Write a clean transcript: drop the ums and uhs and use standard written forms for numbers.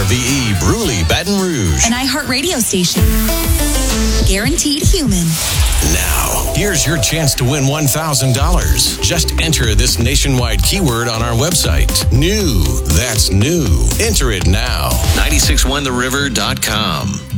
KRVE Bruley, Baton Rouge. An iHeartRadio station. Guaranteed human. Now, here's your chance to win $1,000. Just enter this nationwide keyword on our website. New. That's new. Enter it now. 961theriver.com.